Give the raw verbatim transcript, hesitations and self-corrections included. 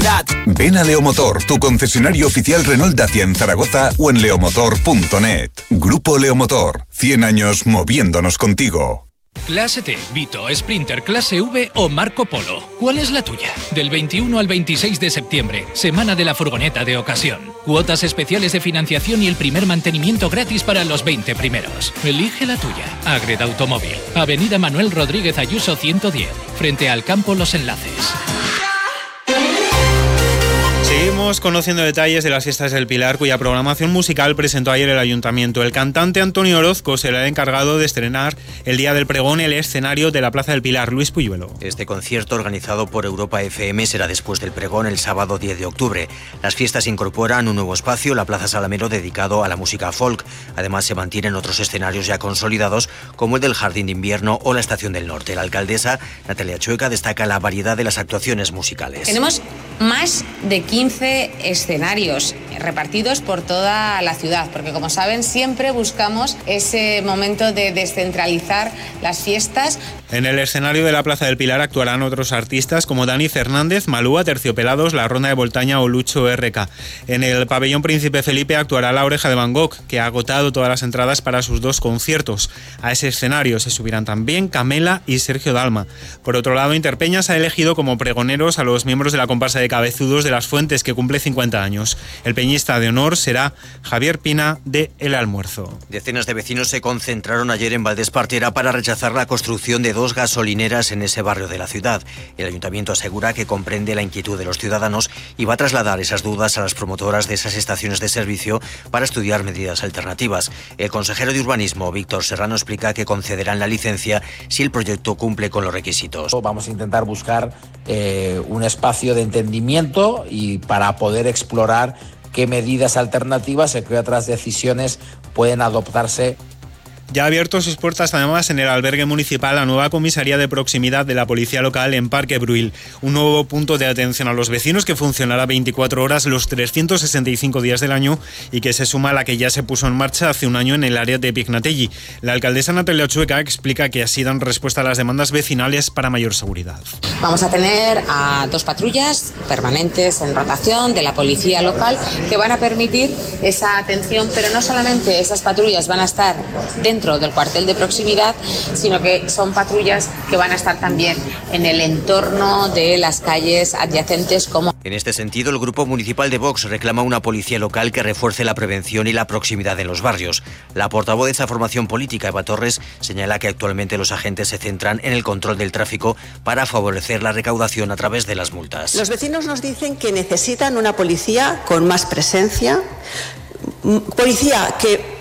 calidad. Ven a Leomotor, tu concesionario oficial Renault Dacia en Zaragoza o en leomotor punto net. Grupo Leomotor, cien años moviéndonos contigo. Clase T, Vito, Sprinter, Clase V o Marco Polo. ¿Cuál es la tuya? Del veintiuno al veintiséis de septiembre, semana de la furgoneta de ocasión. Cuotas especiales de financiación y el primer mantenimiento gratis para los veinte primeros. Elige la tuya. Agreda Automóvil. Avenida Manuel Rodríguez Ayuso ciento diez, frente al campo Los Enlaces. Seguimos conociendo detalles de las fiestas del Pilar, cuya programación musical presentó ayer el Ayuntamiento. El cantante Antonio Orozco será el encargado de estrenar el día del pregón el escenario de la Plaza del Pilar. Luis Puyuelo. Este concierto, organizado por Europa F M, será después del pregón el sábado diez de octubre. Las fiestas incorporan un nuevo espacio, la Plaza Salamero, dedicado a la música folk. Además, se mantienen otros escenarios ya consolidados, como el del Jardín de Invierno o la Estación del Norte. La alcaldesa, Natalia Chueca, destaca la variedad de las actuaciones musicales. Tenemos más de quince escenarios repartidos por toda la ciudad, porque como saben siempre buscamos ese momento de descentralizar las fiestas. En el escenario de la Plaza del Pilar actuarán otros artistas como Dani Fernández, Malúa, Terciopelados, La Ronda de Voltaña o Lucho R K. En el pabellón Príncipe Felipe actuará La Oreja de Van Gogh, que ha agotado todas las entradas para sus dos conciertos. A ese escenario se subirán también Camela y Sergio Dalma. Por otro lado, Interpeñas ha elegido como pregoneros a los miembros de la comparsa de Cabezudos de las Fuentes, que cumple cincuenta años. El peñista de honor será Javier Pina de El Almuerzo. Decenas de vecinos se concentraron ayer en Valdespartera para rechazar la construcción de dos gasolineras en ese barrio de la ciudad. El ayuntamiento asegura que comprende la inquietud de los ciudadanos y va a trasladar esas dudas a las promotoras de esas estaciones de servicio para estudiar medidas alternativas. El consejero de Urbanismo, Víctor Serrano, explica que concederán la licencia si el proyecto cumple con los requisitos. Vamos a intentar buscar eh, un espacio de entendimiento y para poder explorar qué medidas alternativas y qué otras decisiones pueden adoptarse. Ya ha abierto sus puertas además en el albergue municipal la nueva comisaría de proximidad de la policía local en Parque Bruil, un nuevo punto de atención a los vecinos que funcionará veinticuatro horas los trescientos sesenta y cinco días del año y que se suma a la que ya se puso en marcha hace un año en el área de Pignatelli. La alcaldesa Natalia Chueca explica que así dan respuesta a las demandas vecinales para mayor seguridad. Vamos a tener a dos patrullas permanentes en rotación de la policía local que van a permitir esa atención, pero no solamente esas patrullas van a estar dentro dentro del cuartel de proximidad, sino que son patrullas que van a estar también en el entorno de las calles adyacentes. Como En este sentido, el Grupo Municipal de Vox reclama una policía local que refuerce la prevención y la proximidad en los barrios. La portavoz de esa formación política, Eva Torres, señala que actualmente los agentes se centran en el control del tráfico para favorecer la recaudación a través de las multas. Los vecinos nos dicen que necesitan una policía con más presencia, policía que